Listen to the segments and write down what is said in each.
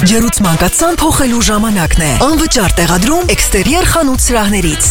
Ջերուցման կաթսան փոխելու ժամանակն է։ Անվճար տեղադրում էքստերիեր խանութ սրահներից։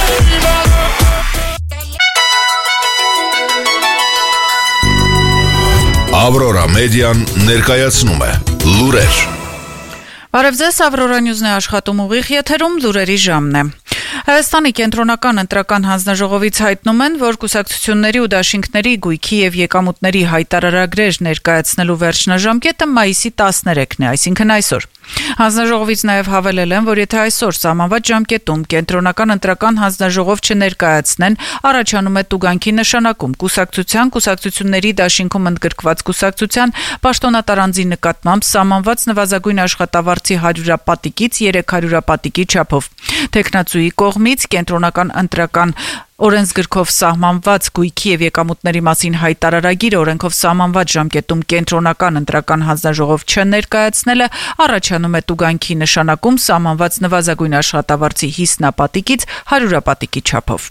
Ավրորա մեդիան ներկայացնում է լուրեր։ Բարև ձեզ, Ավրորա Նյուզն է աշխատում ուղիղ եթերում, լուրերի ժամն է։ Հայաստանի կենտրոնական ընտրական հանձնաժողովից հայտնում են, որ կուսակցությունների ու դաշինքների գույքի եւ եկամուտների հայտարարագրեր ներկայացնելու վերջնաժամկետը մայիսի 13-ն է, այսինքն այսօր։ Հանձնաժողովից նաև հավելել են, որ եթե այսօր սահմանված ժամկետում կենտրոնական ընտրական հանձնաժողով չներկայացնեն, առաջանում է տուգանքի նշանակում կուսակցությունների դաշինքում ընդգրկված կուսակցության պաշտոնատար անձի նկատմամբ սահմանված նվազագույն աշխատավարձի 100-պատիկից 300-պատիկի չափով։ Թեկնածուի կողմից կենտրոնական ընտրական օրենսգրքով սահմանված գույքի եւ եկամուտների մասին հայտարարագիր օրենքով սահմանված ժամկետում կենտրոնական ընտրական հանձնաժողով չներկայացնելը առաջանում է տուգանքի նշանակում սահմանված նվազագույն աշխատավարձի 50-պատիկից 100-պատիկի չափով։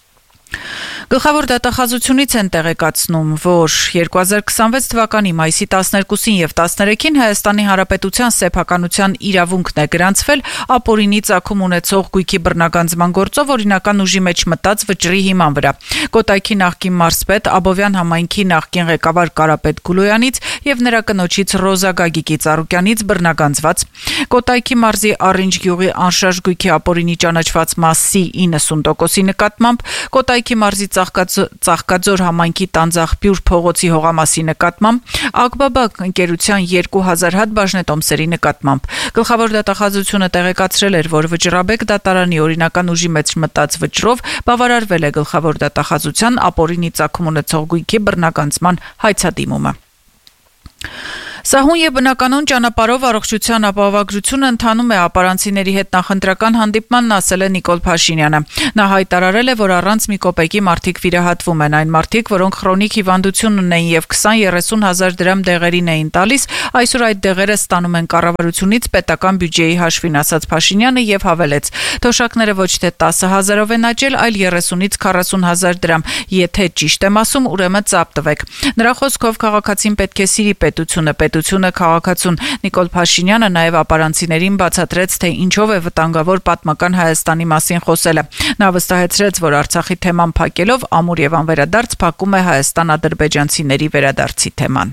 Գլխավոր դատախազությունից են տեղեկացնում, որ 2026 թվականի մայիսի 12-ին եւ 13-ին Հայաստանի Հանրապետության սեփականության իրավունքն է գրանցվել ապօրինի ծագում ունեցող գույքի բռնագանձման գործով օրինական ուժի մեջ մտած վճռի հիման վրա։ Կոտայքի նախկին մարզպետ Աբովյան համայնքի նախկին ղեկավար Կարապետ Գուլոյանից եւ նրա կնոջից Ռոզա Գագիկի Ծառուկյանից բռնագանձված։ Կոտայքի մարզի Առինջ գյուղի անշարժ գույքի ապօրինի ճանաչված մասի 90%-ի նկատմամբ, Կոտայքի մարզի Ծաղկաձոր համայնքի Տանձախբյուր փողոցի հողամասի նկատմամբ, Ակբաբակ ընկերության 2000 հատ բաժնետոմսերի նկատմամբ։ Գլխավոր դատախազությունը տեղեկացրել էր, որ Վճռաբեկ դատարանի օրինական ուժի մեջ մտած վճռով բավարարվել է գլխավոր դատախազության ապօրինի ծագում ունեցող գույքի բռնագանձման հայցադիմումը։ Սահուն եւ բնականոն ճանապարհով առողջության ապահովագրությունը ընթանում է ապարանցիների հետ նախընտրական հանդիպմանն ասել է Նիկոլ Փաշինյանը։ Նա հայտարարել է, որ առանց մի կոպեկի մարդիկ վիրահատվում են, այն մարդիկ, որոնք քրոնիկ հիվանդություն ունեն եւ 20-30 հազար դրամ դեղերին էին տալիս, այսօր այդ դեղերը ստանում են կառավարությունից պետական բյուջեի հաշվին, ասաց Փաշինյանը եւ հավելեց. Թոշակները ոչ թե 10,000-ով են աճել, այլ 30-ից 40 հազար դրամ։ Եթե ճիշտ եմ ասում, ուրեմն ծափ տվեք։ Նրա խոսքով քաղաքացին պետք է սիրի պետությունը քաղաքացուն։ Նիկոլ Փաշինյանը նաև ապարանցիներին բացատրեց, թե ինչով է վտանգավոր պատմական Հայաստանի մասին խոսելը։ Նա վստահեցրեց, որ Արցախի թեման փակելով ամուր եւ անվերադարձ փակում է հայաստան-ադրբեջանցիների վերադարձի թեման։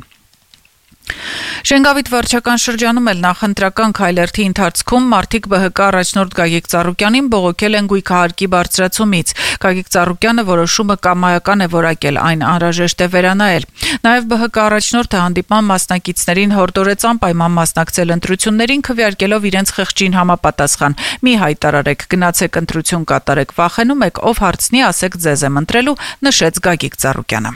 Շենգավիթ վարչական շրջանում էլ նախընտրական քայլերթի ընթացքում մարդիկ ԲՀԿ առաջնորդ Գագիկ Ծառուկյանին բողոքել են գույքահարկի բարձրացումից։ Գագիկ Ծառուկյանը որոշումը կամայական է որակել, այն անհրաժեշտ է վերանայել։ Նաև ԲՀԿ առաջնորդը հանդիպման մասնակիցներին հորդորեց անպայման մասնակցել ընտրություններին, քվեարկելով իրենց խղճին համապատասխան։ Մի հայտարարեք, գնացեք ընտրություն կատարեք, վախենում եք, ով հարցնի, ասեք ձեզ եմ ընտրելու, նշեց Գագիկ Ծառուկյանը։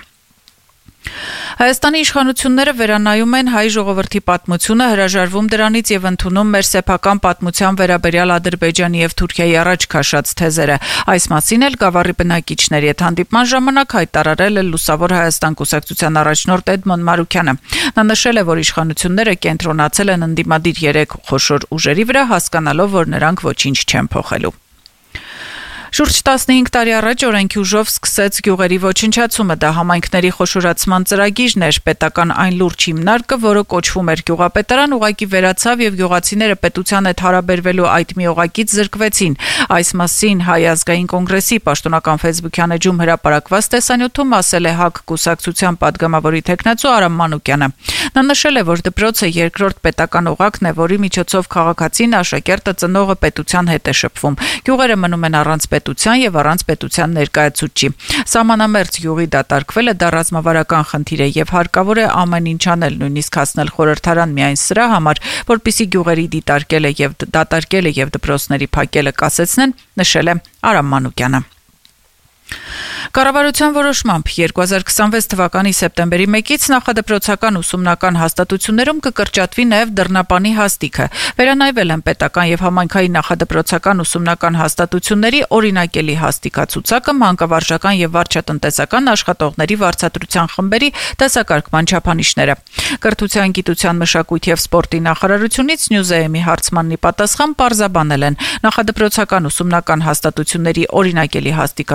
Հայաստանի իշխանությունները վերանայում են հայ ժողովրդի պատմությունը, հրաժարվում դրանից եւ ընդունում մեր սեփական պատմության վերաբերյալ Ադրբեջանի եւ Թուրքիայի առաջ քաշած թեզերը։ Այս մասին էլ Գավառի բնակիչների հետ հանդիպման ժամանակ հայտարարել է Լուսավոր Հայաստան կուսակցության առաջնորդ Էդմոն Մարուքյանը։ Նա նշել է, որ իշխանությունները կենտրոնացել են ընդդիմադիր 3 խոշոր ուժերի վրա, հասկանալով, որ նրանք ոչինչ չեն փոխելու։ Շուրջ 15 տարի առաջ օրենքի ուժով սկսեց գյուղերի ոչնչացումը, դա համայնքների խոշորացման ծրագիրն էր, պետական այն լուրջ հիմնարկը, որը կոչվում էր գյուղապետարան, ուղղակի վերացավ եւ գյուղացիները պետության հետ հարաբերվելու այդ մի օղակից զրկվեցին։ Այս մասին Հայ ազգային կոնգրեսի պաշտոնական Facebook-յան էջում հրապարակված տեսանյութում ասել է ՀԱԿ կուսակցության падգամավորի թեկնածու Արամ Մանուկյանը։ Նա նշել է, որ դպրոցը երկրորդ պետական օղակն է, որի միջոցով քաղաքացին, աշակերտը, ծնողը պետության հետ է շփվում։ Գյուղերը մնում են առանց պետության եւ առանց պետության ներկայացուցիչի։ Սահմանամերձ գյուղի դատարկվելը դա ռազմավարական խնդիր է եւ հարկավոր է ամեն ինչ անել, նույնիսկ հասնել խորհրդարան միայն սրա համար, որպիսի գյուղերի դատարկելը եւ դպրոցների փակելը կասեցնեն, նշել է Արամ Մանուկյանը։ Կառավարության որոշմամբ 2026 թվականի սեպտեմբերի 1-ից նախադպրոցական ուսումնական հաստատություններում կկրճատվի նաև դռնապանի հաստիքը։ Վերանայվել են պետական եւ համայնքային նախադպրոցական ուսումնական հաստատությունների օրինակելի հաստիկացուցակը, մանկավարժական եւ վարչատնտեսական աշխատողների վարձատրության խմբերի տեսակարգման չափանիշները։ Կրթության, գիտության, մշակույթի եւ սպորտի նախարարությունից Նյուզեեմի հարցմանի պատասխան պարզաբանել են նախադպրոցական ուսումնական հաստատությունների օրինակելի հաստիկացուցակ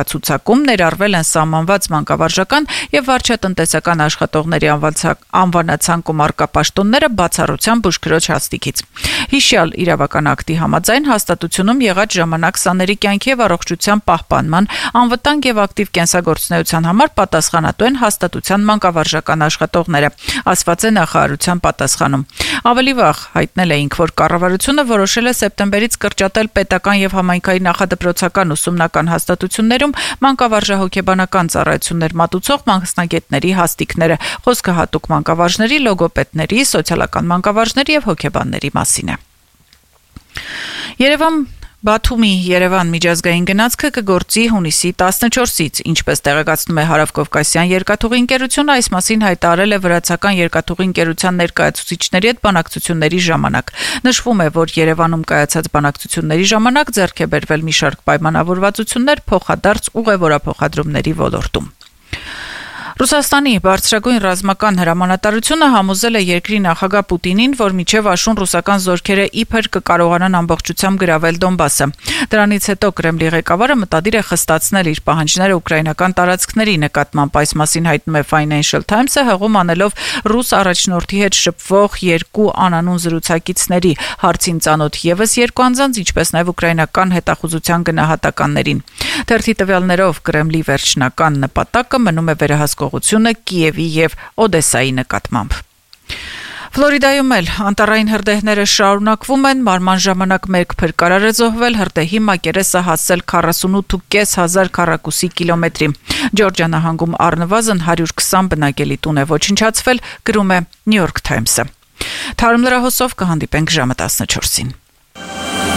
որոշակում ներառվել են սահմանված մանկավարժական եւ վարչատնտեսական աշխատողների անվանացանկում առկա պաշտոնները բացառությամբ բուժքրոջ հաստիքից։ Հիշյալ իրավական ակտի համաձայն հաստատությունում եղած ժամանակ սաների կյանքի եւ առողջության պահպանման, անվտանգ եւ ակտիվ կենսագործունեության համար պատասխանատու են հաստատության մանկավարժական աշխատողները, ասված է նախարարության պատասխանում։ Ավելի վաղ հայտնել էինք, որ կառավարությունը որոշել է սեպտեմբերից կրճատել պետական եւ համայնքային նախադպրոցական ուսումնական հաստատություններում մանկավարժահոգեբանական ծառայություններ մատուցող մասնագետների հաստիքները, խոսքը հատուկ մանկավարժների, լոգոպեդների, սոցիալական մանկավարժների եւ հոգեբանների մասին է։ Բաթումի-Երևան միջազգային գնացքը կգործի հունիսի 14-ից, ինչպես տեղեկացնում է Հարավկովկասյան երկաթուղի ընկերությունը, այս մասին հայտարարել է վրացական երկաթուղի ընկերության ներկայացուցիչների հետ բանակցությունների ժամանակ։ Նշվում է, որ Երևանում կայացած բանակցությունների ժամանակ ձեռք է բերվել մի շարք պայմանավորվածություններ փոխադարձ ուղևորափոխադրումների ոլորտում։ Ռուսաստանի բարձրագույն ռազմական հրամանատարությունը համոզել է երկրի նախագահ Պուտինին, որ մինչև աշուն ռուսական զորքերը իբր կկարողանան ամբողջությամբ գրավել Դոնբասը։ Դրանից հետո Կրեմլի ղեկավարը մտադիր է խստացնել իր պահանջները ուկրաինական տարածքների նկատմամբ, այս մասին հայտնում է Financial Times-ը, հղում անելով ռուս առաջնորդի հետ շփվող երկու անանուն զրուցակիցների հարցին ծանոթ եւս երկու անձանց, ինչպես նաեւ ուկրաինական հետախուզության գնահատականներին։ Թերթի տվյալներով Կրեմլի վերջնական նպատակը մնում է վերահսկողությունը Կիևի եւ Օդեսայի նկատմամբ։ Ֆլորիդայում էլ անտառային հրդեհները շարունակվում են, մարման ժամանակ մեկ փրկարար է զոհվել, հրդեհի մակերեսը հասել 48.500 քառակուսի կիլոմետրի։ Ջորջիա նահանգում առնվազն 120 բնակելի տուն է ոչնչացվել, գրում է New York Times-ը։ Թարմ լրահոսով կհանդիպենք ժամը 14-ին։